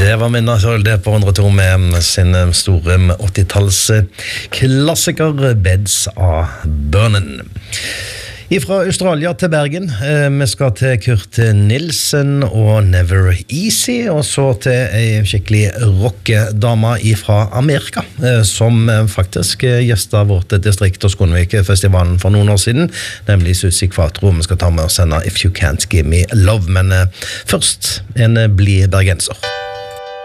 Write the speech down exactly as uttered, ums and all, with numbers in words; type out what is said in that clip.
Det var Minna Kjølde på hundre og to med sin store åttitalls klassiker Beds of Burning. Ifra Australia til Bergen, vi skal til Kurt Nilsen og Never Easy, og så til en skikkelig rockedame ifra Amerika, som faktisk gjestet vårt distrikt og Skånevik-festivalen for noen år siden, nemlig Susi Quatro. Vi skal ta med oss henne If You Can't Give Me Love, men først en bli bergenser.